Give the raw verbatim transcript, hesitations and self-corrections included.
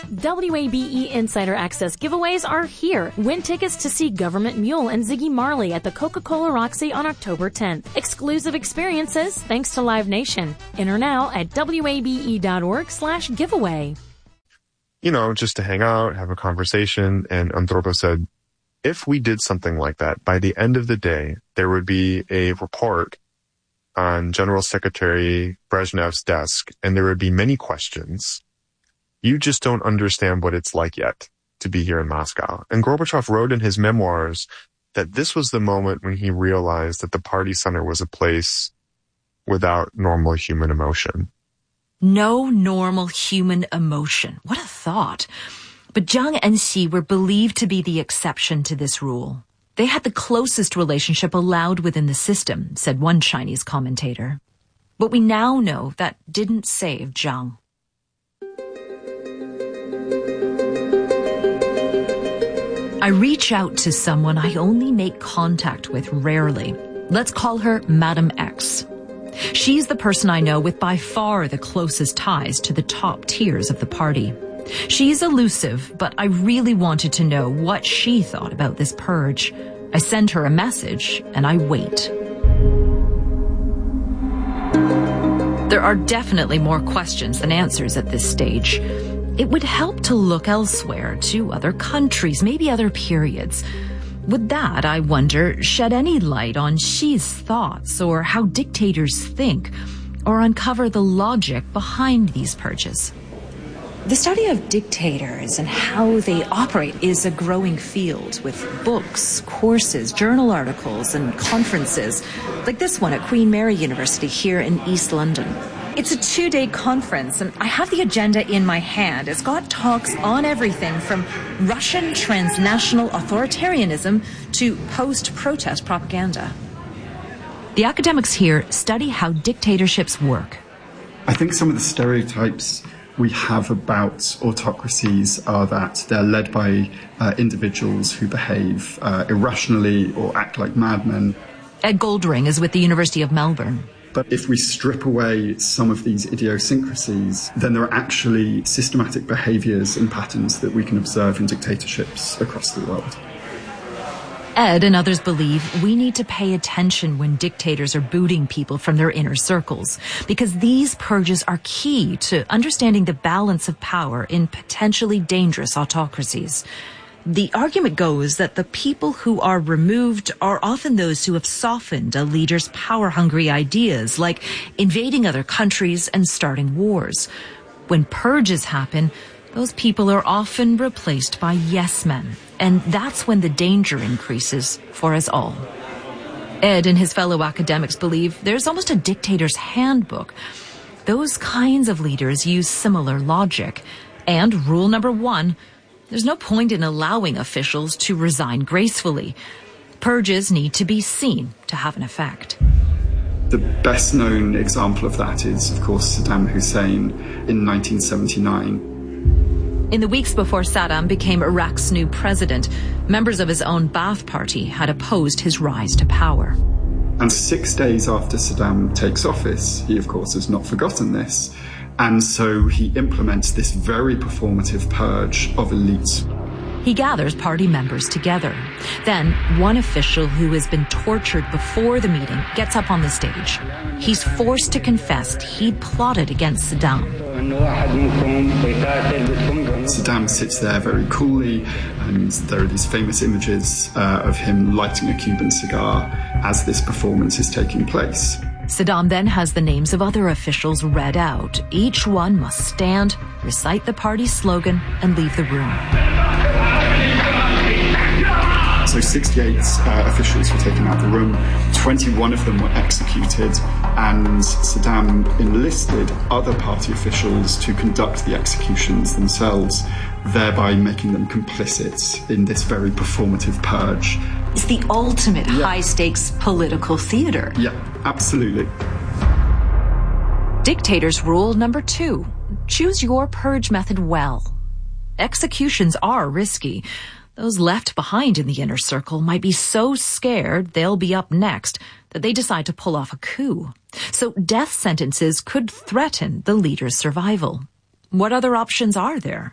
W A B E Insider Access giveaways are here. Win tickets to see Government Mule and Ziggy Marley at the Coca-Cola Roxy on October tenth. Exclusive experiences thanks to Live Nation. Enter now at wabe.org slash giveaway. You know, just to hang out, have a conversation, and Andropo said, if we did something like that, by the end of the day, there would be a report on General Secretary Brezhnev's desk, and there would be many questions. You just don't understand what it's like yet to be here in Moscow. And Gorbachev wrote in his memoirs that this was the moment when he realized that the party center was a place without normal human emotion. No normal human emotion. What a thought. But Zhang and Xi were believed to be the exception to this rule. They had the closest relationship allowed within the system, said one Chinese commentator. But we now know that didn't save Zhang. I reach out to someone I only make contact with rarely. Let's call her Madam X. She's the person I know with by far the closest ties to the top tiers of the party. She's elusive, but I really wanted to know what she thought about this purge. I send her a message, and I wait. There are definitely more questions than answers at this stage. It would help to look elsewhere, to other countries, maybe other periods. Would that, I wonder, shed any light on Xi's thoughts or how dictators think, or uncover the logic behind these purges? The study of dictators and how they operate is a growing field with books, courses, journal articles, and conferences, like this one at Queen Mary University here in East London. It's a two-day conference, and I have the agenda in my hand. It's got talks on everything from Russian transnational authoritarianism to post-protest propaganda. The academics here study how dictatorships work. I think some of the stereotypes we have about autocracies are that they're led by uh, individuals who behave uh, irrationally or act like madmen. Ed Goldring is with the University of Melbourne. But if we strip away some of these idiosyncrasies, then there are actually systematic behaviours and patterns that we can observe in dictatorships across the world. Ed and others believe we need to pay attention when dictators are booting people from their inner circles, because these purges are key to understanding the balance of power in potentially dangerous autocracies. The argument goes that the people who are removed are often those who have softened a leader's power-hungry ideas, like invading other countries and starting wars. When purges happen, those people are often replaced by yes-men, and that's when the danger increases for us all. Ed and his fellow academics believe there's almost a dictator's handbook. Those kinds of leaders use similar logic. And rule number one, there's no point in allowing officials to resign gracefully. Purges need to be seen to have an effect. The best known example of that is, of course, Saddam Hussein in nineteen seventy-nine. In the weeks before Saddam became Iraq's new president, members of his own Ba'ath Party had opposed his rise to power. And six days after Saddam takes office, he, of course, has not forgotten this. And so he implements this very performative purge of elites. He gathers party members together. Then, one official who has been tortured before the meeting gets up on the stage. He's forced to confess he'd plotted against Saddam. Saddam sits there very coolly, and there are these famous images uh, of him lighting a Cuban cigar as this performance is taking place. Saddam then has the names of other officials read out. Each one must stand, recite the party slogan, and leave the room. So sixty-eight uh, officials were taken out of the room, twenty-one of them were executed, and Saddam enlisted other party officials to conduct the executions themselves, thereby making them complicit in this very performative purge. It's the ultimate yeah. high-stakes political theater. Yeah, absolutely. Dictators rule number two. Choose your purge method well. Executions are risky. Those left behind in the inner circle might be so scared they'll be up next that they decide to pull off a coup. So death sentences could threaten the leader's survival. What other options are there?